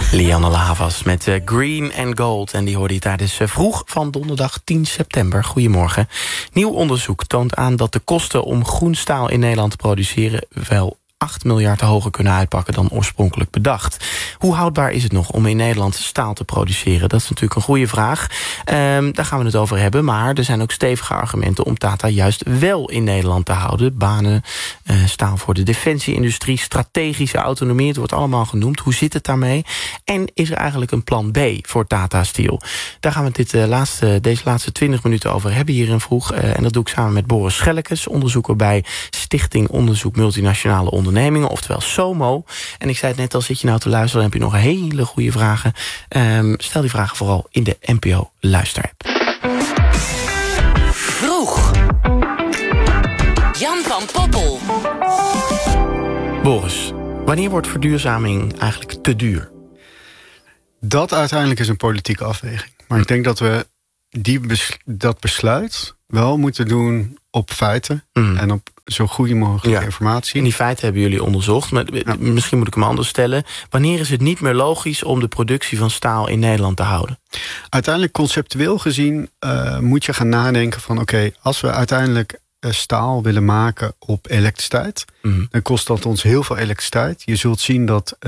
Lianne La Havas met Green and Gold. En die hoorde je tijdens vroeg van donderdag 10 september. Goedemorgen. Nieuw onderzoek toont aan dat de kosten om groen staal in Nederland te produceren wel 8 miljard hoger kunnen uitpakken dan oorspronkelijk bedacht. Hoe houdbaar is het nog om in Nederland staal te produceren? Dat is natuurlijk een goede vraag. Daar gaan we het over hebben. Maar er zijn ook stevige argumenten om Tata juist wel in Nederland te houden. Banen, staal voor de defensieindustrie, strategische autonomie. Het wordt allemaal genoemd. Hoe zit het daarmee? En is er eigenlijk een plan B voor Tata Steel? Daar gaan we deze laatste 20 minuten over hebben hier in Vroeg. En dat doe ik samen met Boris Schellekes, onderzoeker bij Stichting Onderzoek Multinationale Ondernemingen, oftewel SOMO. En ik zei het net al, zit je nou te luisteren, dan heb je nog hele goede vragen. Stel die vragen vooral in de NPO Luisterapp. Vroeg. Jan van Poppel. Boris, wanneer wordt verduurzaming eigenlijk te duur? Dat uiteindelijk is een politieke afweging. Maar ik denk dat we dat besluit wel moeten doen op feiten en op zo goed mogelijke informatie. En die feiten hebben jullie onderzocht. Maar misschien moet ik hem anders stellen. Wanneer is het niet meer logisch om de productie van staal in Nederland te houden? Uiteindelijk conceptueel gezien moet je gaan nadenken van oké, als we uiteindelijk staal willen maken op elektriciteit, dan kost dat ons heel veel elektriciteit. Je zult zien dat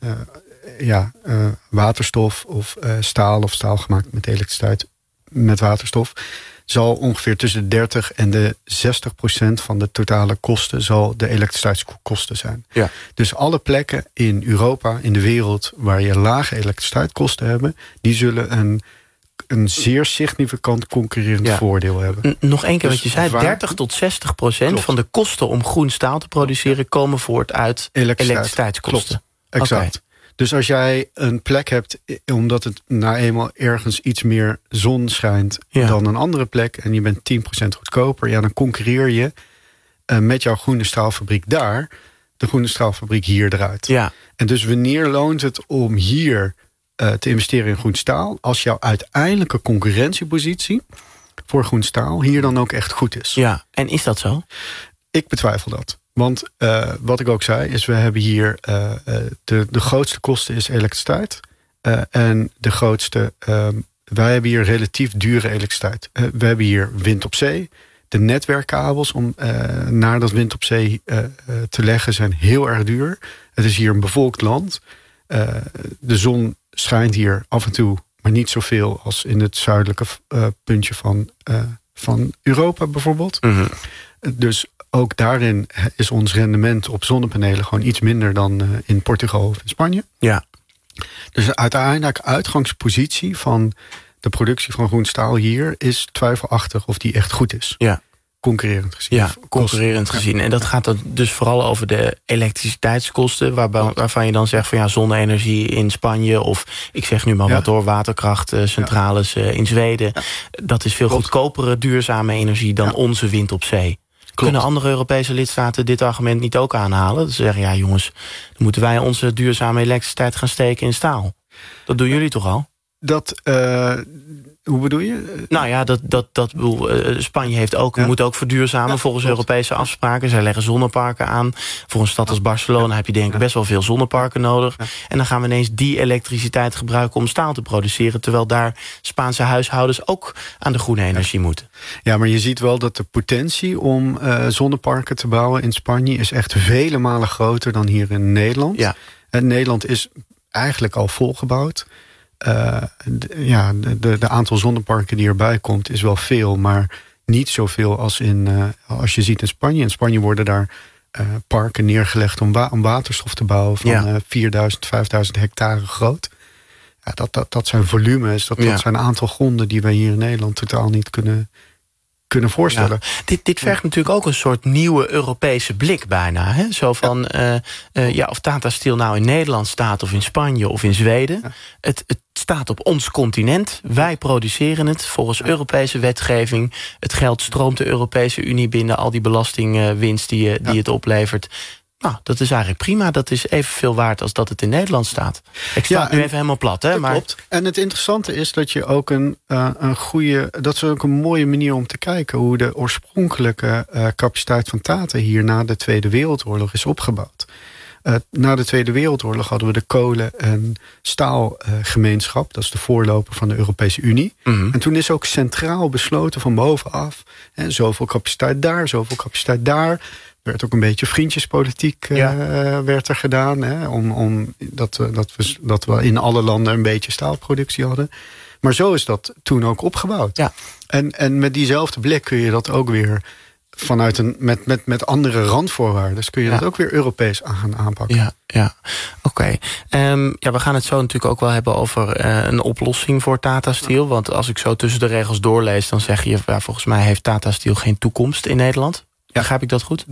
waterstof of staal gemaakt met elektriciteit met waterstof zal ongeveer tussen de 30 en de 60% van de totale kosten zal de elektriciteitskosten zijn. Ja. Dus alle plekken in Europa, in de wereld waar je lage elektriciteitskosten hebben, die zullen een zeer significant concurrerend voordeel hebben. Nog één keer wat je zei, 30 tot 60% van de kosten om groen staal te produceren komen voort uit elektriciteitskosten. Klopt, exact. Okay. Dus als jij een plek hebt, omdat het nou eenmaal ergens iets meer zon schijnt dan een andere plek, en je bent 10% goedkoper, dan concurreer je met jouw groene staalfabriek daar, de groene staalfabriek hier eruit. Ja. En dus wanneer loont het om hier te investeren in groen staal, als jouw uiteindelijke concurrentiepositie voor groen staal hier dan ook echt goed is? Ja, en is dat zo? Ik betwijfel dat. Want wat ik ook zei, is we hebben hier de grootste kosten is elektriciteit. En de grootste, wij hebben hier relatief dure elektriciteit. We hebben hier wind op zee. De netwerkkabels om naar dat wind op zee te leggen zijn heel erg duur. Het is hier een bevolkt land. De zon schijnt hier af en toe, maar niet zoveel als in het zuidelijke puntje van Europa bijvoorbeeld. Mm-hmm. Dus ook daarin is ons rendement op zonnepanelen gewoon iets minder dan in Portugal of in Spanje. Ja. Dus uiteindelijk uitgangspositie van de productie van groen staal hier is twijfelachtig of die echt goed is. Ja. Concurrerend gezien. Ja, concurrerend gezien. En dat gaat dus vooral over de elektriciteitskosten, waarvan je dan zegt van zonne-energie in Spanje, of ik zeg nu maar wat door, waterkrachtcentrales in Zweden. Ja. Dat is veel goedkopere duurzame energie dan onze wind op zee. Klopt. Kunnen andere Europese lidstaten dit argument niet ook aanhalen? Ze zeggen, jongens, dan moeten wij onze duurzame elektriciteit gaan steken in staal. Dat doen jullie toch al? Hoe bedoel je? Nou ja, Spanje heeft moet ook verduurzamen volgens Europese afspraken. Zij leggen zonneparken aan. Voor een stad als Barcelona heb je denk ik best wel veel zonneparken nodig. Ja. En dan gaan we ineens die elektriciteit gebruiken om staal te produceren, terwijl daar Spaanse huishoudens ook aan de groene energie moeten. Ja, maar je ziet wel dat de potentie om zonneparken te bouwen in Spanje is echt vele malen groter dan hier in Nederland. Ja. En Nederland is eigenlijk al volgebouwd. De aantal zonneparken die erbij komt is wel veel, maar niet zoveel als je ziet in Spanje. In Spanje worden daar parken neergelegd om waterstof te bouwen van 4000, 5000 hectare groot. Ja, dat zijn volumes, dat zijn een aantal gronden die wij hier in Nederland totaal niet kunnen voorstellen. Ja. Dit vergt natuurlijk ook een soort nieuwe Europese blik bijna. Hè? Zo van, of Tata Steel nou in Nederland staat, of in Spanje, of in Zweden. Ja. Het staat op ons continent. Wij produceren het volgens Europese wetgeving. Het geld stroomt de Europese Unie binnen, al die belastingwinst die het oplevert. Nou, dat is eigenlijk prima. Dat is evenveel waard als dat het in Nederland staat. Ik sta nu even helemaal plat. Hè, maar klopt. En het interessante is dat je ook dat is ook een mooie manier om te kijken hoe de oorspronkelijke capaciteit van Tata hier na de Tweede Wereldoorlog is opgebouwd. Na de Tweede Wereldoorlog hadden we de kolen- en staalgemeenschap. Dat is de voorloper van de Europese Unie. En toen is ook centraal besloten van bovenaf. Zoveel capaciteit daar, zoveel capaciteit daar. Werd ook een beetje vriendjespolitiek werd er gedaan. Dat we in alle landen een beetje staalproductie hadden. Maar zo is dat toen ook opgebouwd. Ja. En met diezelfde blik kun je dat ook weer vanuit met andere randvoorwaarden kun je dat ook weer Europees gaan aanpakken. Ja. Oké. We gaan het zo natuurlijk ook wel hebben over een oplossing voor Tata Steel. Want als ik zo tussen de regels doorlees, dan zeg je, volgens mij heeft Tata Steel geen toekomst in Nederland. Begrijp ik dat goed?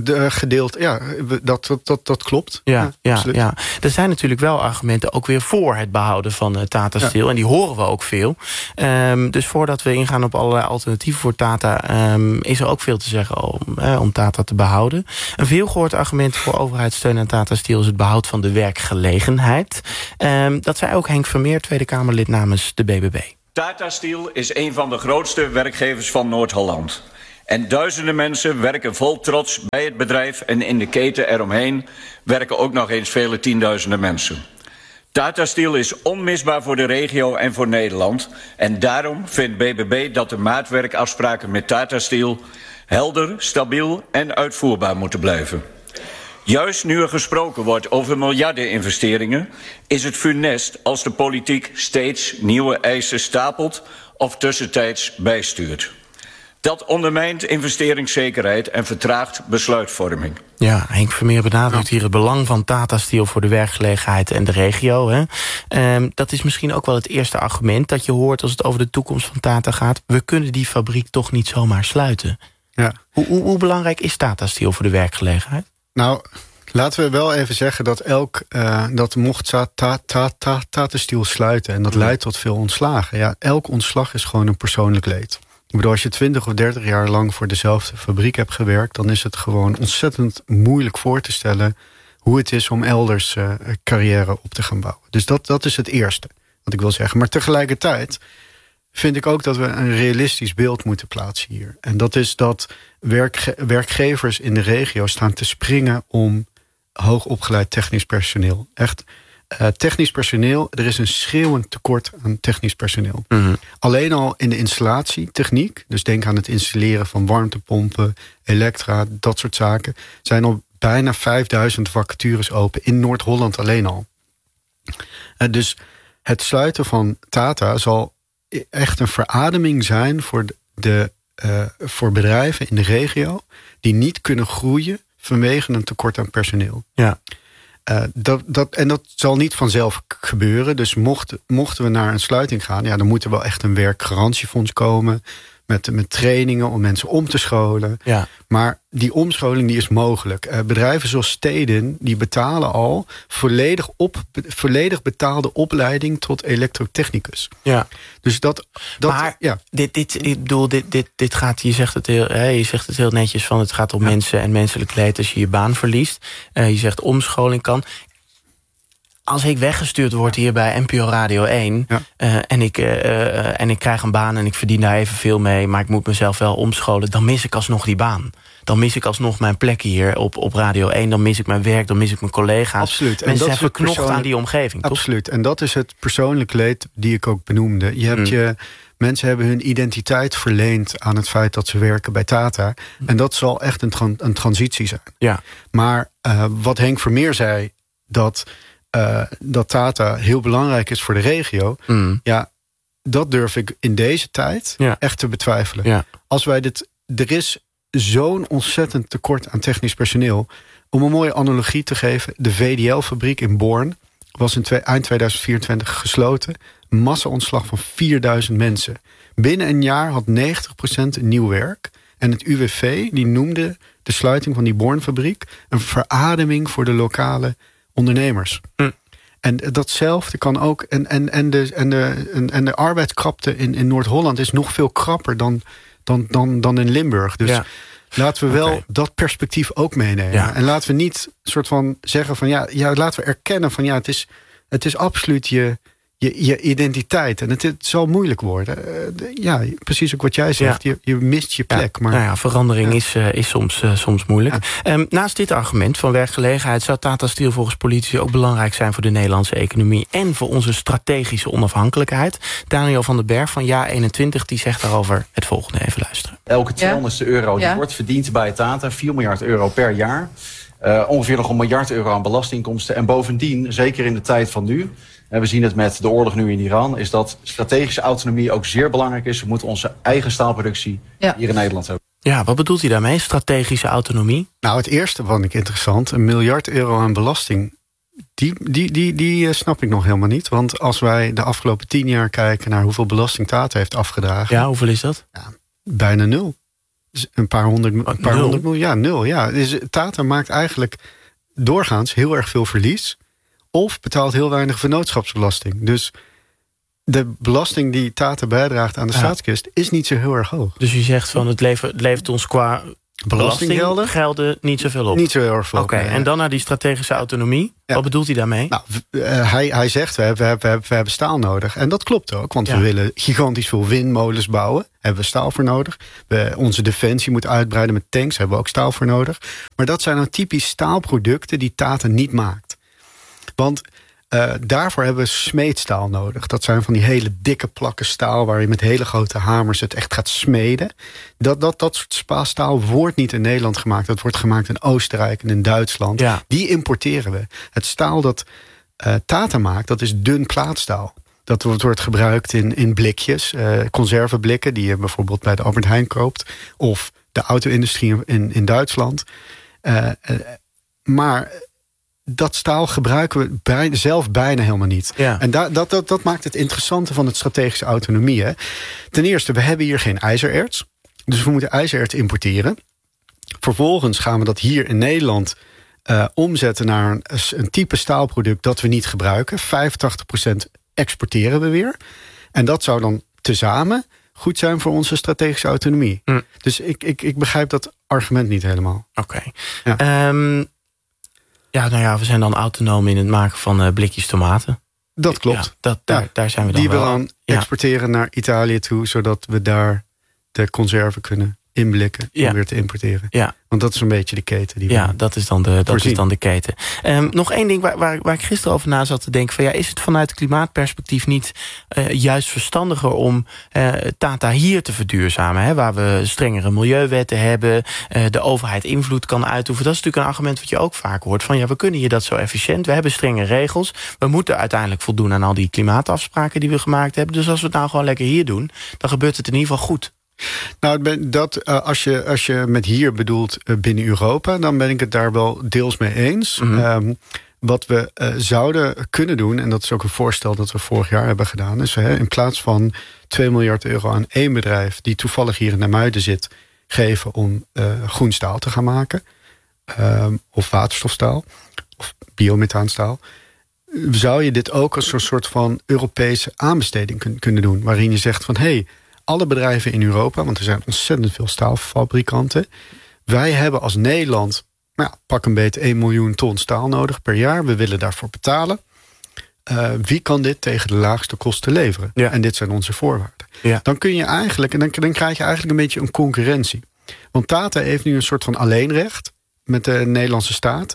Dat klopt. Ja. Er zijn natuurlijk wel argumenten ook weer voor het behouden van Tata Steel. En die horen we ook veel. Dus voordat we ingaan op allerlei alternatieven voor Tata, is er ook veel te zeggen om Tata te behouden. Een veelgehoord argument voor overheidssteun aan Tata Steel is het behoud van de werkgelegenheid. Dat zei ook Henk Vermeer, Tweede Kamerlid namens de BBB. Tata Steel is een van de grootste werkgevers van Noord-Holland. En duizenden mensen werken vol trots bij het bedrijf en in de keten eromheen werken ook nog eens vele tienduizenden mensen. Tata Steel is onmisbaar voor de regio en voor Nederland. En daarom vindt BBB dat de maatwerkafspraken met Tata Steel helder, stabiel en uitvoerbaar moeten blijven. Juist nu er gesproken wordt over miljardeninvesteringen, is het funest als de politiek steeds nieuwe eisen stapelt of tussentijds bijstuurt. Dat ondermijnt investeringszekerheid en vertraagt besluitvorming. Ja, Henk Vermeer benadrukt hier het belang van Tata Steel voor de werkgelegenheid en de regio. Dat is misschien ook wel het eerste argument dat je hoort als het over de toekomst van Tata gaat. We kunnen die fabriek toch niet zomaar sluiten. Ja. Hoe belangrijk is Tata Steel voor de werkgelegenheid? Nou, laten we wel even zeggen dat mocht Tata Steel sluiten en dat leidt tot veel ontslagen. Ja, elk ontslag is gewoon een persoonlijk leed. Ik bedoel, als je 20 of 30 jaar lang voor dezelfde fabriek hebt gewerkt, dan is het gewoon ontzettend moeilijk voor te stellen hoe het is om elders carrière op te gaan bouwen. Dus dat is het eerste wat ik wil zeggen. Maar tegelijkertijd vind ik ook dat we een realistisch beeld moeten plaatsen hier. En dat is dat werkgevers in de regio staan te springen om hoogopgeleid technisch personeel. Echt technisch personeel, er is een schreeuwend tekort aan technisch personeel. Alleen al in de installatietechniek, dus denk aan het installeren van warmtepompen, elektra, dat soort zaken, zijn al bijna 5000 vacatures open in Noord-Holland alleen al. Dus het sluiten van Tata zal echt een verademing zijn voor bedrijven in de regio die niet kunnen groeien vanwege een tekort aan personeel. Ja. Dat zal niet vanzelf gebeuren. Dus mochten we naar een sluiting gaan, dan moet er wel echt een werkgarantiefonds komen met trainingen om mensen om te scholen. Ja. Maar die omscholing die is mogelijk. Bedrijven zoals Stedin, die betalen al volledig betaalde opleiding tot elektrotechnicus. Ja. Dus maar dit gaat, je zegt het heel netjes van het gaat om mensen en menselijk leed als je je baan verliest. Je zegt omscholing kan. Als ik weggestuurd word hier bij NPO Radio 1... en ik krijg een baan en ik verdien daar evenveel mee, maar ik moet mezelf wel omscholen, dan mis ik alsnog die baan. Dan mis ik alsnog mijn plek hier op Radio 1. Dan mis ik mijn werk, dan mis ik mijn collega's. Absoluut. Mensen zijn verknocht aan die omgeving. Absoluut. Toch? En dat is het persoonlijk leed die ik ook benoemde. Mensen hebben hun identiteit verleend aan het feit dat ze werken bij Tata. En dat zal echt een transitie zijn. Ja. Maar wat Henk Vermeer zei, dat Tata heel belangrijk is voor de regio. Dat durf ik in deze tijd echt te betwijfelen. Ja. Er is zo'n ontzettend tekort aan technisch personeel. Om een mooie analogie te geven, de VDL-fabriek in Born was eind 2024 gesloten. Een massa-ontslag van 4000 mensen. Binnen een jaar had 90% nieuw werk. En het UWV die noemde de sluiting van die Born-fabriek een verademing voor de lokale ondernemers. En datzelfde kan ook. En de arbeidskrapte in Noord-Holland is nog veel krapper dan in Limburg. Dus laten we wel dat perspectief ook meenemen. Ja. En laten we niet soort van zeggen van laten we erkennen van het is absoluut je je identiteit. En het zal moeilijk worden. Precies ook wat jij zegt. Ja. Je mist je plek. Ja, maar verandering is soms moeilijk. Ja. Naast dit argument van werkgelegenheid zou Tata Steel volgens politici ook belangrijk zijn voor de Nederlandse economie en voor onze strategische onafhankelijkheid. Daniel van den Berg van Ja21 die zegt daarover het volgende. Even luisteren. Elke 200ste euro die wordt verdiend bij Tata, 4 miljard euro per jaar. Ongeveer nog €1 miljard aan belastinginkomsten. En bovendien, zeker in de tijd van nu, we zien het met de oorlog nu in Iran, is dat strategische autonomie ook zeer belangrijk is. We moeten onze eigen staalproductie hier in Nederland hebben. Ja, wat bedoelt hij daarmee, strategische autonomie? Nou, het eerste vond ik interessant. €1 miljard aan belasting. Die snap ik nog helemaal niet. Want als wij de afgelopen 10 jaar kijken naar hoeveel belasting Tata heeft afgedragen. Ja, hoeveel is dat? Ja, bijna 0. Dus een paar honderd miljoen. Ja, 0. Ja. Dus Tata maakt eigenlijk doorgaans heel erg veel verlies. Of betaalt heel weinig vennootschapsbelasting. Dus de belasting die Tata bijdraagt aan de staatskist is niet zo heel erg hoog. Dus u zegt van het levert ons qua belastinggelden niet zoveel op? Niet zo heel erg veel. Oké, en dan naar die strategische autonomie. Ja. Wat bedoelt hij daarmee? Nou, hij zegt we hebben staal nodig. En dat klopt ook, want we willen gigantisch veel windmolens bouwen. Hebben we staal voor nodig. Onze defensie moet uitbreiden met tanks. Hebben we ook staal voor nodig. Maar dat zijn nou typisch staalproducten die Tata niet maakt. Want daarvoor hebben we smeedstaal nodig. Dat zijn van die hele dikke plakken staal waar je met hele grote hamers het echt gaat smeden. Dat soort staal wordt niet in Nederland gemaakt. Dat wordt gemaakt in Oostenrijk en in Duitsland. Ja. Die importeren we. Het staal dat Tata maakt, dat is dun plaatstaal. Dat wordt gebruikt in blikjes, conserveblikken die je bijvoorbeeld bij de Albert Heijn koopt. Of de auto-industrie in Duitsland. Maar dat staal gebruiken we zelf bijna helemaal niet. Ja. En dat maakt het interessante van het strategische autonomie. Hè. Ten eerste, we hebben hier geen ijzererts. Dus we moeten ijzererts importeren. Vervolgens gaan we dat hier in Nederland omzetten naar een type staalproduct dat we niet gebruiken. 85% exporteren we weer. En dat zou dan tezamen goed zijn voor onze strategische autonomie. Dus ik begrijp dat argument niet helemaal. Oké. Ja. We zijn dan autonoom in het maken van blikjes tomaten. Dat klopt. Ja, daar zijn we dan die wel. Die we dan exporteren naar Italië toe, zodat we daar de conserven kunnen inblikken om weer te importeren. Ja. Want dat is een beetje de keten. Dat is dan de keten. Nog één ding waar ik gisteren over na zat te denken. Van, is het vanuit klimaatperspectief niet juist verstandiger om Tata hier te verduurzamen? Hè, waar we strengere milieuwetten hebben. De overheid invloed kan uitoefenen. Dat is natuurlijk een argument wat je ook vaak hoort. Van we kunnen hier dat zo efficiënt. We hebben strenge regels. We moeten uiteindelijk voldoen aan al die klimaatafspraken die we gemaakt hebben. Dus als we het nou gewoon lekker hier doen, dan gebeurt het in ieder geval goed. Nou, als je met hier bedoelt binnen Europa, dan ben ik het daar wel deels mee eens. Mm-hmm. Wat we zouden kunnen doen, en dat is ook een voorstel dat we vorig jaar hebben gedaan, is in plaats van €2 miljard aan één bedrijf die toevallig hier in Namuiden zit, geven om groen staal te gaan maken. Of waterstofstaal. Of biomethaanstaal. Zou je dit ook als een soort van Europese aanbesteding kunnen doen, waarin je zegt van alle bedrijven in Europa, want er zijn ontzettend veel staalfabrikanten. Wij hebben als Nederland, pak een beetje 1 miljoen ton staal nodig per jaar. We willen daarvoor betalen. Wie kan dit tegen de laagste kosten leveren? Ja. En dit zijn onze voorwaarden. Ja. Dan kun je eigenlijk, en dan krijg je eigenlijk een beetje een concurrentie. Want Tata heeft nu een soort van alleenrecht met de Nederlandse staat.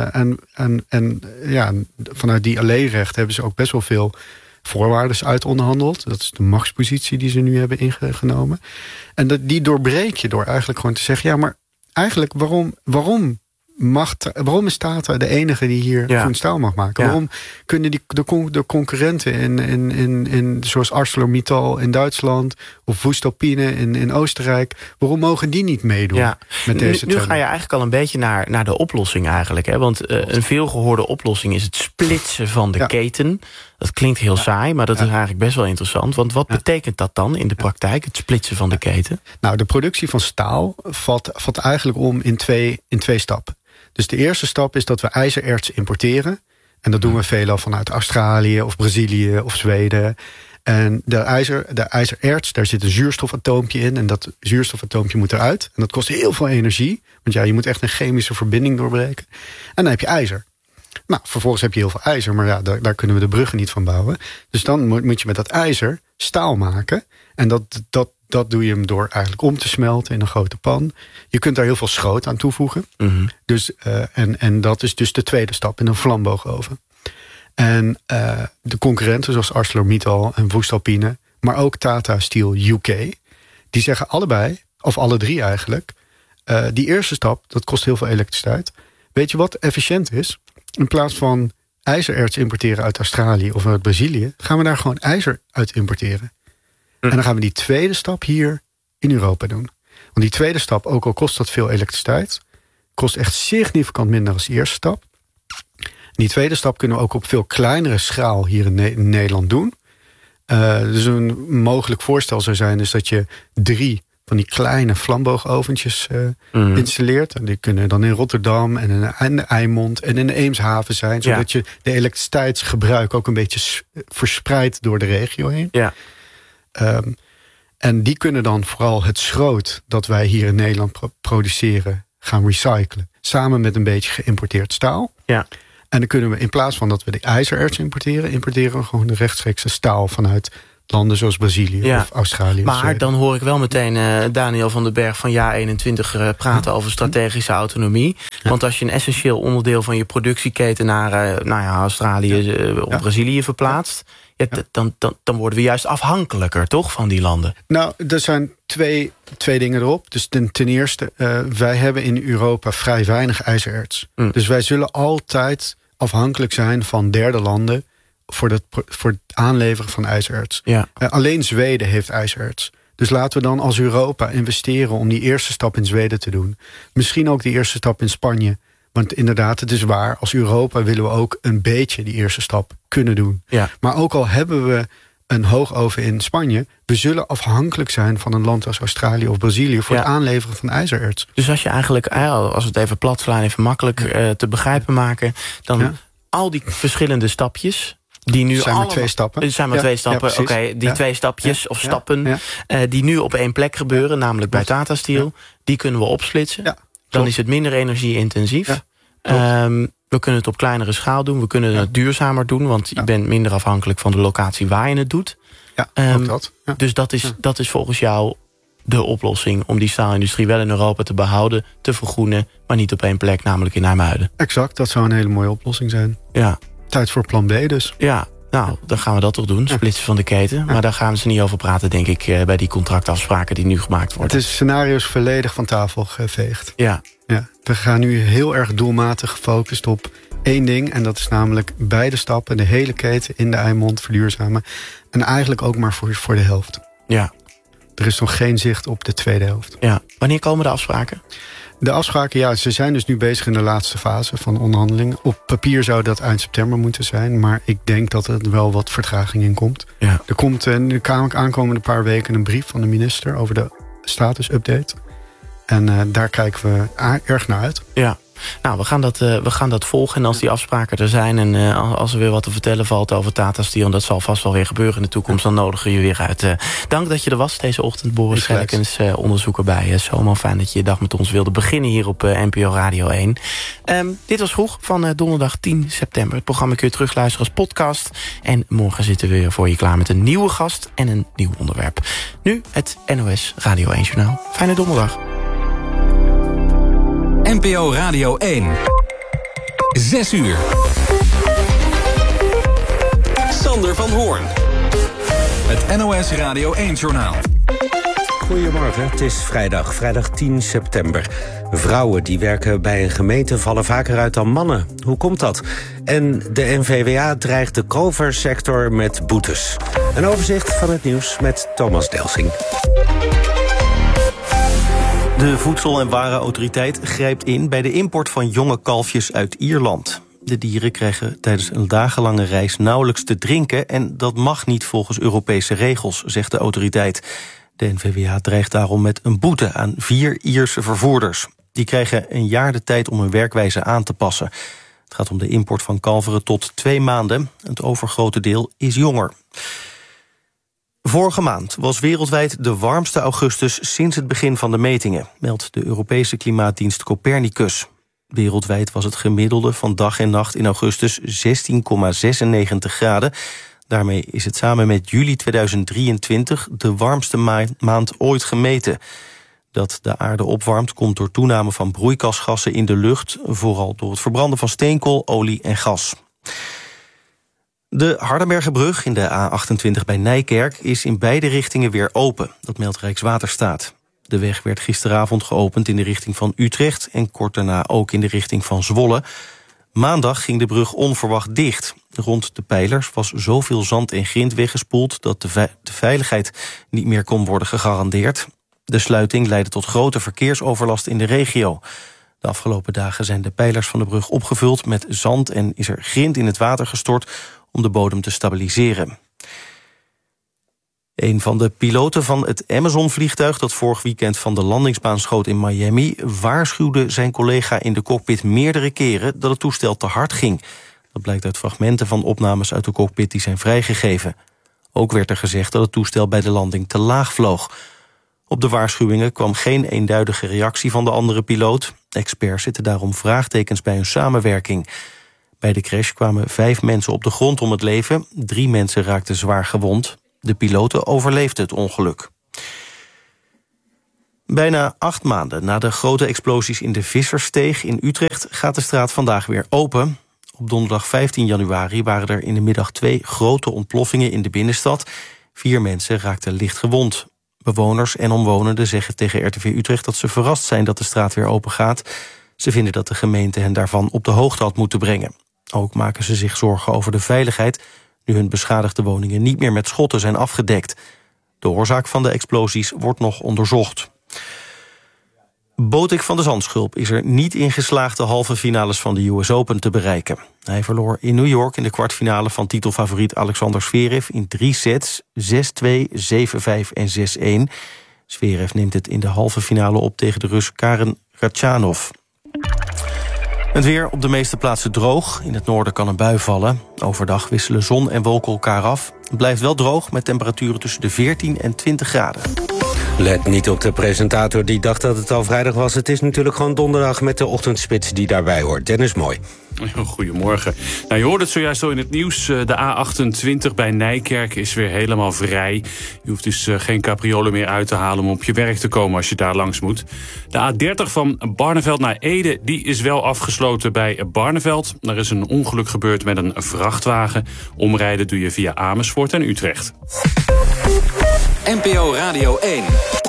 Vanuit die alleenrecht hebben ze ook best wel veel voorwaarden uit onderhandeld. Dat is de machtspositie die ze nu hebben ingenomen. En die doorbreek je door eigenlijk gewoon te zeggen, maar eigenlijk waarom is Tata de enige die hier groen staal mag maken? Ja. Waarom kunnen de concurrenten in zoals ArcelorMittal in Duitsland of voestalpine in Oostenrijk, waarom mogen die niet meedoen met deze Nu ga je eigenlijk al een beetje naar de oplossing eigenlijk. Hè? Want een veelgehoorde oplossing is het splitsen van de keten. Dat klinkt heel saai, maar dat is eigenlijk best wel interessant. Want wat betekent dat dan in de praktijk, het splitsen van de keten? Nou, de productie van staal valt eigenlijk om in twee stappen. Dus de eerste stap is dat we ijzererts importeren. En dat doen we veelal vanuit Australië of Brazilië of Zweden. En de ijzererts, daar zit een zuurstofatoompje in. En dat zuurstofatoompje moet eruit. En dat kost heel veel energie. Want je moet echt een chemische verbinding doorbreken. En dan heb je ijzer. Nou, vervolgens heb je heel veel ijzer, maar ja, daar kunnen we de bruggen niet van bouwen. Dus dan moet je met dat ijzer staal maken. En dat doe je hem door eigenlijk om te smelten in een grote pan. Je kunt daar heel veel schroot aan toevoegen. Mm-hmm. Dus, en dat is dus de tweede stap in een vlambogoven. En de concurrenten zoals ArcelorMittal en voestalpine, maar ook Tata Steel UK, die zeggen allebei, of alle drie eigenlijk, die eerste stap, dat kost heel veel elektriciteit. Weet je wat efficiënt is? In plaats van ijzererts importeren uit Australië of uit Brazilië, gaan we daar gewoon ijzer uit importeren. En dan gaan we die tweede stap hier in Europa doen. Want die tweede stap, ook al kost dat veel elektriciteit, kost echt significant minder dan de eerste stap. En die tweede stap kunnen we ook op veel kleinere schaal hier in Nederland doen. Dus een mogelijk voorstel zou zijn is dat je 3 van die kleine vlamboogoventjes installeert. En die kunnen dan in Rotterdam en in de Eimond en in de Eemshaven zijn. Zodat je de elektriciteitsgebruik ook een beetje verspreidt door de regio heen. Ja. En die kunnen dan vooral het schroot dat wij hier in Nederland produceren gaan recyclen. Samen met een beetje geïmporteerd staal. Ja. En dan kunnen we in plaats van dat we de ijzererts importeren we gewoon de rechtstreekse staal vanuit landen zoals Brazilië of Australië. Maar dan hoor ik wel meteen Daniel van den Berg van Ja21 praten over strategische autonomie. Ja. Want als je een essentieel onderdeel van je productieketen naar Australië of Brazilië verplaatst, dan worden we juist afhankelijker, toch, van die landen? Nou, er zijn twee dingen erop. Dus ten eerste, wij hebben in Europa vrij weinig ijzererts. Dus wij zullen altijd afhankelijk zijn van derde landen voor het aanleveren van ijzererts. Ja. Alleen Zweden heeft ijzererts. Dus laten we dan als Europa investeren om die eerste stap in Zweden te doen. Misschien ook die eerste stap in Spanje. Want inderdaad, het is waar, als Europa willen we ook een beetje die eerste stap kunnen doen. Ja. Maar ook al hebben we een hoogoven in Spanje, we zullen afhankelijk zijn van een land als Australië of Brazilië voor het aanleveren van ijzererts. Dus als je eigenlijk, als we het even plat slaan, even makkelijk te begrijpen maken, dan al die verschillende stapjes, die nu zijn maar 2 stappen. Er zijn maar 2 stappen. Ja, oké, die 2 stapjes of stappen die nu op 1 plek gebeuren, namelijk bij Tata Steel, die kunnen we opsplitsen. Ja, dan is het minder energie-intensief. Ja, we kunnen het op kleinere schaal doen. We kunnen het duurzamer doen, want je bent minder afhankelijk van de locatie waar je het doet. Ja, ook dat. Ja. Dus dat is volgens jou de oplossing om die staalindustrie wel in Europa te behouden, te vergroenen, maar niet op 1 plek, namelijk in IJmuiden. Exact, dat zou een hele mooie oplossing zijn. Ja. Tijd voor plan B dus. Ja, nou, dan gaan we dat toch doen, splitsen van de keten. Ja. Maar daar gaan we ze niet over praten, denk ik, bij die contractafspraken die nu gemaakt worden. Het is scenario's volledig van tafel geveegd. Ja. We gaan nu heel erg doelmatig gefocust op 1 ding. En dat is namelijk beide stappen, de hele keten in de Eimond verduurzamen. En eigenlijk ook maar voor de helft. Ja. Er is nog geen zicht op de tweede helft. Ja. Wanneer komen de afspraken? De afspraken, ze zijn dus nu bezig in de laatste fase van onderhandelingen. Op papier zou dat eind september moeten zijn. Maar ik denk dat er wel wat vertraging in komt. Ja. Er komt in de aankomende paar weken een brief van de minister over de status-update. En daar kijken we erg naar uit. Ja. Nou, we gaan dat volgen. En als die afspraken er zijn en als er weer wat te vertellen valt over Tata Steel, en dat zal vast wel weer gebeuren in de toekomst, dan nodigen we je weer uit. Dank dat je er was deze ochtend, Boris Schellekens, onderzoeker bij SOMO. Fijn dat je je dag met ons wilde beginnen hier op NPO Radio 1. Dit was Vroeg van donderdag 10 september. Het programma kun je terugluisteren als podcast. En morgen zitten we weer voor je klaar met een nieuwe gast en een nieuw onderwerp. Nu het NOS Radio 1 Journaal. Fijne donderdag. NPO Radio 1. 6 uur. Sander van Hoorn. Het NOS Radio 1-journaal. Goedemorgen, het is vrijdag 10 september. Vrouwen die werken bij een gemeente vallen vaker uit dan mannen. Hoe komt dat? En de NVWA dreigt de coversector met boetes. Een overzicht van het nieuws met Thomas Delsing. De Voedsel- en Warenautoriteit grijpt in bij de import van jonge kalfjes uit Ierland. De dieren krijgen tijdens een dagenlange reis nauwelijks te drinken, en dat mag niet volgens Europese regels, zegt de autoriteit. De NVWA dreigt daarom met een boete aan 4 Ierse vervoerders. Die krijgen een jaar de tijd om hun werkwijze aan te passen. Het gaat om de import van kalveren tot 2 maanden. Het overgrote deel is jonger. Vorige maand was wereldwijd de warmste augustus sinds het begin van de metingen, meldt de Europese klimaatdienst Copernicus. Wereldwijd was het gemiddelde van dag en nacht in augustus 16,96 graden. Daarmee is het samen met juli 2023 de warmste maand ooit gemeten. Dat de aarde opwarmt komt door toename van broeikasgassen in de lucht, vooral door het verbranden van steenkool, olie en gas. De Hardenbergerbrug in de A28 bij Nijkerk is in beide richtingen weer open. Dat meldt Rijkswaterstaat. De weg werd gisteravond geopend in de richting van Utrecht en kort daarna ook in de richting van Zwolle. Maandag ging de brug onverwacht dicht. Rond de pijlers was zoveel zand en grind weggespoeld dat de veiligheid niet meer kon worden gegarandeerd. De sluiting leidde tot grote verkeersoverlast in de regio. De afgelopen dagen zijn de pijlers van de brug opgevuld met zand en is er grind in het water gestort om de bodem te stabiliseren. Een van de piloten van het Amazon-vliegtuig dat vorig weekend van de landingsbaan schoot in Miami waarschuwde zijn collega in de cockpit meerdere keren dat het toestel te hard ging. Dat blijkt uit fragmenten van opnames uit de cockpit die zijn vrijgegeven. Ook werd er gezegd dat het toestel bij de landing te laag vloog. Op de waarschuwingen kwam geen eenduidige reactie van de andere piloot. Experts zetten daarom vraagtekens bij hun samenwerking. Bij de crash kwamen 5 mensen op de grond om het leven. 3 mensen raakten zwaar gewond. De piloten overleefden het ongeluk. Bijna 8 maanden na de grote explosies in de Visserssteeg in Utrecht gaat de straat vandaag weer open. Op donderdag 15 januari waren er in de middag 2 grote ontploffingen in de binnenstad. 4 mensen raakten licht gewond. Bewoners en omwonenden zeggen tegen RTV Utrecht dat ze verrast zijn dat de straat weer open gaat. Ze vinden dat de gemeente hen daarvan op de hoogte had moeten brengen. Ook maken ze zich zorgen over de veiligheid, nu hun beschadigde woningen niet meer met schotten zijn afgedekt. De oorzaak van de explosies wordt nog onderzocht. Botik van de Zandschulp is er niet in geslaagd de halve finales van de US Open te bereiken. Hij verloor in New York in de kwartfinale van titelfavoriet Alexander Zverev in 3 sets, 6-2, 7-5 en 6-1. Zverev neemt het in de halve finale op tegen de Rus Karen Khachanov. Het weer op de meeste plaatsen droog. In het noorden kan een bui vallen. Overdag wisselen zon en wolken elkaar af. Het blijft wel droog met temperaturen tussen de 14 en 20 graden. Let niet op de presentator die dacht dat het al vrijdag was. Het is natuurlijk gewoon donderdag met de ochtendspits die daarbij hoort. Dennis Mooi. Goedemorgen. Nou, je hoorde het zojuist al in het nieuws. De A28 bij Nijkerk is weer helemaal vrij. Je hoeft dus geen capriolen meer uit te halen om op je werk te komen als je daar langs moet. De A30 van Barneveld naar Ede die is wel afgesloten bij Barneveld. Er is een ongeluk gebeurd met een vrachtwagen. Omrijden doe je via Amersfoort en Utrecht. NPO Radio 1.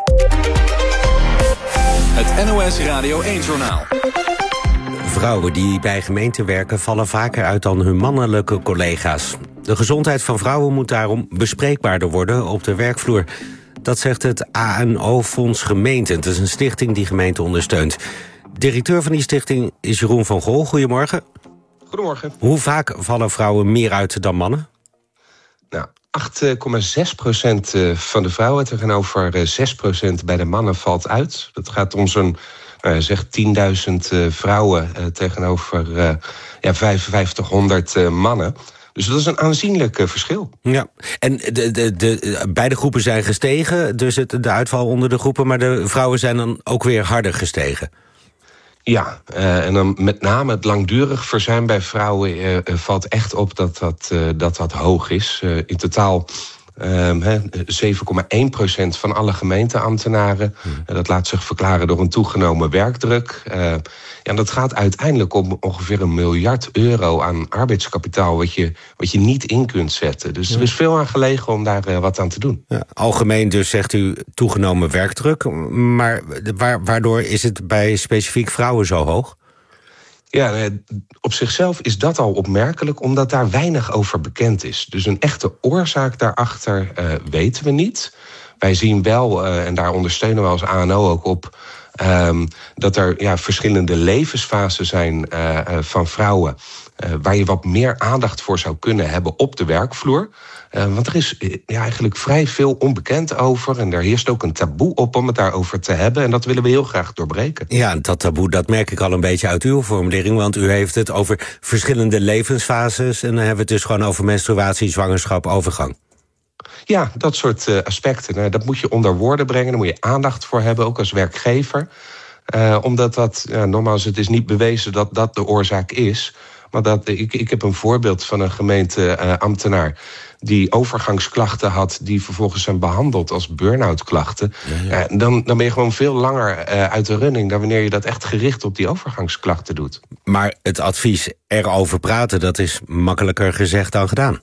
Het NOS Radio 1-journaal. Vrouwen die bij gemeenten werken vallen vaker uit dan hun mannelijke collega's. De gezondheid van vrouwen moet daarom bespreekbaarder worden op de werkvloer. Dat zegt het ANO-fonds Gemeenten. Het is een stichting die gemeenten ondersteunt. Directeur van die stichting is Jeroen van Gol. Goedemorgen. Goedemorgen. Hoe vaak vallen vrouwen meer uit dan mannen? Nou, 8,6% van de vrouwen tegenover 6% bij de mannen valt uit. Dat gaat om zo'n 10.000 vrouwen tegenover 5500 mannen. Dus dat is een aanzienlijk verschil. Ja, en beide groepen zijn gestegen, dus de uitval onder de groepen, maar de vrouwen zijn dan ook weer harder gestegen. Ja, en dan met name het langdurig verzuim bij vrouwen valt echt op dat hoog is. In totaal 7,1% van alle gemeenteambtenaren. Dat laat zich verklaren door een toegenomen werkdruk. En dat gaat uiteindelijk om ongeveer €1 miljard aan arbeidskapitaal wat je niet in kunt zetten. Dus er is veel aan gelegen om daar wat aan te doen. Ja, algemeen dus zegt u toegenomen werkdruk. Maar waardoor is het bij specifiek vrouwen zo hoog? Ja, op zichzelf is dat al opmerkelijk, omdat daar weinig over bekend is. Dus een echte oorzaak daarachter weten we niet. Wij zien wel, en daar ondersteunen we als ANO ook op, dat er verschillende levensfasen zijn van vrouwen, waar je wat meer aandacht voor zou kunnen hebben op de werkvloer. Want er is eigenlijk vrij veel onbekend over. En er heerst ook een taboe op om het daarover te hebben. En dat willen we heel graag doorbreken. Ja, dat taboe, dat merk ik al een beetje uit uw formulering. Want u heeft het over verschillende levensfases. En dan hebben we het dus gewoon over menstruatie, zwangerschap, overgang. Ja, dat soort aspecten. Dat moet je onder woorden brengen. Daar moet je aandacht voor hebben, ook als werkgever. Omdat dat, nogmaals, het is niet bewezen dat dat de oorzaak is. Maar ik heb een voorbeeld van een gemeenteambtenaar die overgangsklachten had, die vervolgens zijn behandeld als burn-out klachten. Ja. Dan ben je gewoon veel langer uit de running dan wanneer je dat echt gericht op die overgangsklachten doet. Maar het advies erover praten, dat is makkelijker gezegd dan gedaan.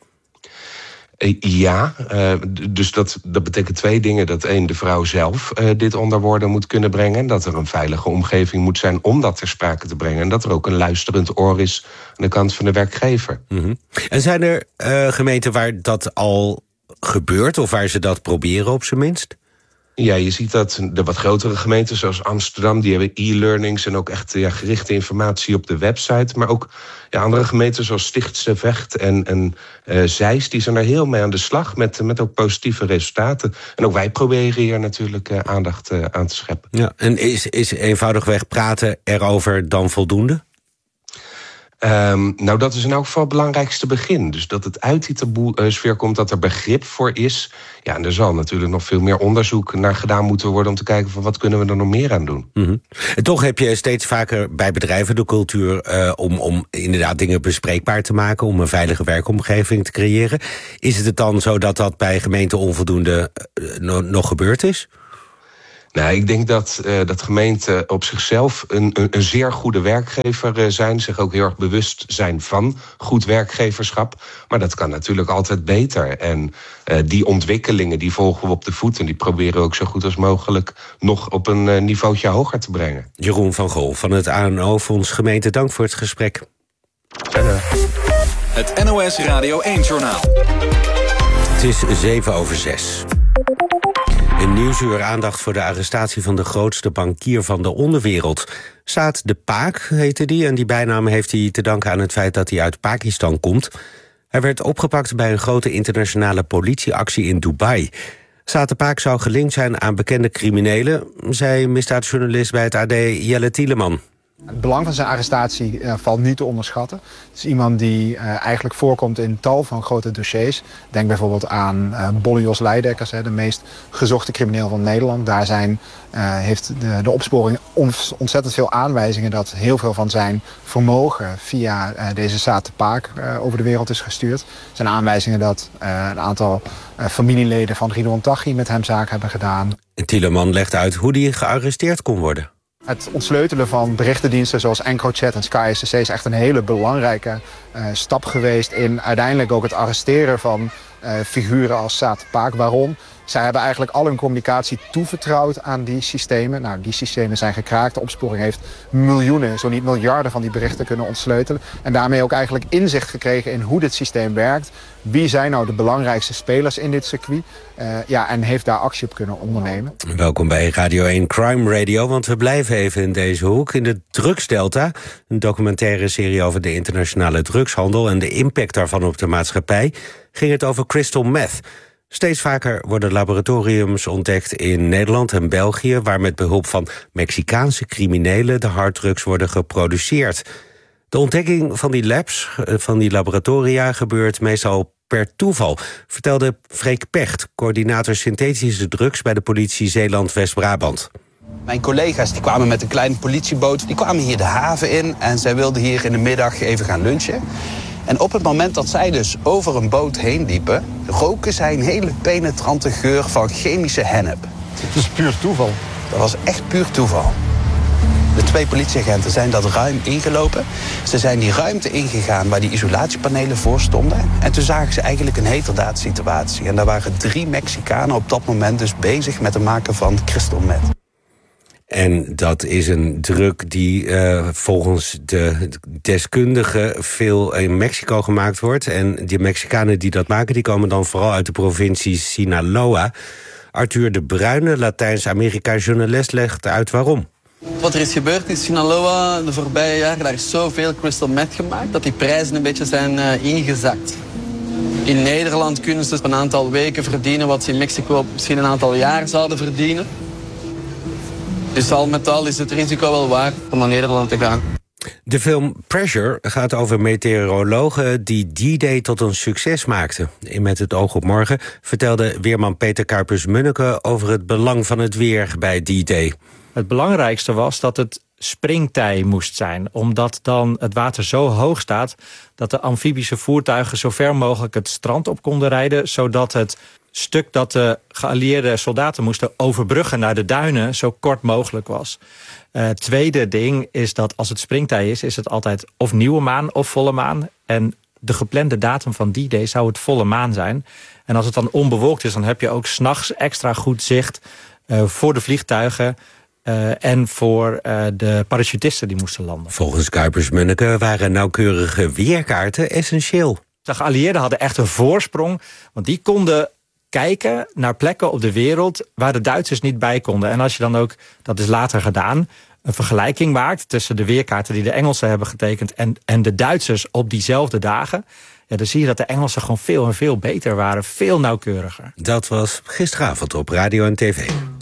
Ja, dus dat betekent 2 dingen. Dat 1, de vrouw zelf dit onder woorden moet kunnen brengen. Dat er een veilige omgeving moet zijn om dat ter sprake te brengen. En dat er ook een luisterend oor is aan de kant van de werkgever. Mm-hmm. En zijn er gemeenten waar dat al gebeurt, of waar ze dat proberen op zijn minst? Ja, je ziet dat de wat grotere gemeenten zoals Amsterdam, die hebben e-learnings en ook echt gerichte informatie op de website. Maar ook andere gemeenten zoals Stichtse Vecht en Zeist, die zijn er heel mee aan de slag met ook positieve resultaten. En ook wij proberen hier natuurlijk aandacht aan te scheppen. Ja, en is eenvoudigweg praten erover dan voldoende? Nou, dat is in elk geval het belangrijkste begin. Dus dat het uit die taboe-sfeer komt, dat er begrip voor is. Ja, en er zal natuurlijk nog veel meer onderzoek naar gedaan moeten worden om te kijken van wat kunnen we er nog meer aan doen. Mm-hmm. En toch heb je steeds vaker bij bedrijven de cultuur om inderdaad dingen bespreekbaar te maken, om een veilige werkomgeving te creëren. Is het dan zo dat dat bij gemeenten onvoldoende nog gebeurd is? Nou, ik denk dat gemeenten op zichzelf een zeer goede werkgever zijn. Zich ook heel erg bewust zijn van goed werkgeverschap. Maar dat kan natuurlijk altijd beter. En die ontwikkelingen die volgen we op de voet. En die proberen we ook zo goed als mogelijk nog op een niveautje hoger te brengen. Jeroen van Gol van het ANO-fonds Gemeente, dank voor het gesprek. Het NOS Radio 1-journaal. Het is 7:07. In Nieuwsuur aandacht voor de arrestatie van de grootste bankier van de onderwereld. Saad de Paak heette die, en die bijnaam heeft hij te danken aan het feit dat hij uit Pakistan komt. Hij werd opgepakt bij een grote internationale politieactie in Dubai. Saad de Paak zou gelinkt zijn aan bekende criminelen, zei misdaadjournalist bij het AD Jelle Tieleman. Het belang van zijn arrestatie valt niet te onderschatten. Het is iemand die eigenlijk voorkomt in tal van grote dossiers. Denk bijvoorbeeld aan Bolle Jos Leidekkers, de meest gezochte crimineel van Nederland. Daar heeft de opsporing ontzettend veel aanwijzingen dat heel veel van zijn vermogen via deze Saad de Paak over de wereld is gestuurd. Er zijn aanwijzingen dat een aantal familieleden van Ridwan Taghi met hem zaken hebben gedaan. En Tieleman legt uit hoe die gearresteerd kon worden. Het ontsleutelen van berichtendiensten zoals EncroChat en SkySCC is echt een hele belangrijke stap geweest in uiteindelijk ook het arresteren van figuren als Saad de Paak. Waarom? Zij hebben eigenlijk al hun communicatie toevertrouwd aan die systemen. Nou, die systemen zijn gekraakt. De opsporing heeft miljoenen, zo niet miljarden van die berichten kunnen ontsleutelen. En daarmee ook eigenlijk inzicht gekregen in hoe dit systeem werkt. Wie zijn nou de belangrijkste spelers in dit circuit? En heeft daar actie op kunnen ondernemen. Welkom bij Radio 1 Crime Radio, want we blijven even in deze hoek. In de Drugsdelta, een documentaire serie over de internationale drugshandel en de impact daarvan op de maatschappij, ging het over crystal meth. Steeds vaker worden laboratoriums ontdekt in Nederland en België, waar met behulp van Mexicaanse criminelen de harddrugs worden geproduceerd. De ontdekking van die labs, van die laboratoria, gebeurt meestal per toeval, vertelde Freek Pecht, coördinator synthetische drugs bij de politie Zeeland-West-Brabant. Mijn collega's die kwamen met een kleine politieboot, die kwamen hier de haven in en zij wilden hier in de middag even gaan lunchen. En op het moment dat zij dus over een boot heen liepen, roken zij een hele penetrante geur van chemische hennep. Het is puur toeval. Dat was echt puur toeval. De 2 politieagenten zijn dat ruim ingelopen. Ze zijn die ruimte ingegaan waar die isolatiepanelen voor stonden. En toen zagen ze eigenlijk een heterdaad-situatie. En daar waren 3 Mexicanen op dat moment dus bezig met het maken van crystal meth. En dat is een drug die volgens de deskundigen veel in Mexico gemaakt wordt. En die Mexicanen die dat maken, die komen dan vooral uit de provincie Sinaloa. Arthur de Bruyne, Latijns-Amerika-journalist, legt uit waarom. Wat er is gebeurd in Sinaloa de voorbije jaren, daar is zoveel crystal meth gemaakt dat die prijzen een beetje zijn ingezakt. In Nederland kunnen ze een aantal weken verdienen wat ze in Mexico misschien een aantal jaar zouden verdienen. Dus al met al is het risico wel waard om naar Nederland te gaan. De film Pressure gaat over meteorologen die D-Day tot een succes maakten. In Met het oog op morgen vertelde weerman Peter Kuipers-Munneke over het belang van het weer bij D-Day. Het belangrijkste was dat het springtij moest zijn. Omdat dan het water zo hoog staat dat de amfibische voertuigen zo ver mogelijk het strand op konden rijden, zodat het stuk dat de geallieerde soldaten moesten overbruggen naar de duinen zo kort mogelijk was. Tweede ding is dat als het springtij is het altijd of nieuwe maan of volle maan. En de geplande datum van die day zou het volle maan zijn. En als het dan onbewolkt is, dan heb je ook 's nachts extra goed zicht voor de vliegtuigen en voor de parachutisten die moesten landen. Volgens Kuipers-Munneke waren nauwkeurige weerkaarten essentieel. De geallieerden hadden echt een voorsprong, want die konden kijken naar plekken op de wereld waar de Duitsers niet bij konden. En als je dan ook, dat is later gedaan, een vergelijking maakt tussen de weerkaarten die de Engelsen hebben getekend en de Duitsers op diezelfde dagen, ja, dan zie je dat de Engelsen gewoon veel en veel beter waren, veel nauwkeuriger. Dat was gisteravond op Radio en TV.